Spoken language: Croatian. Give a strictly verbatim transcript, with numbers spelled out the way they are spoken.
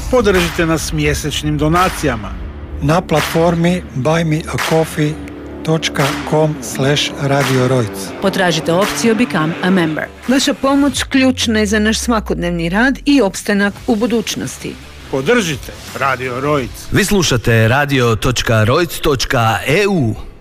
Podržite nas mjesečnim donacijama na platformi buymeacoffee dot com slash radio rojc. Potražite opciju Become a Member. Vaša pomoć ključna je za naš svakodnevni rad i opstanak u budućnosti. Podržite Radio Rojc. Vi slušate radio dot rojc dot e u.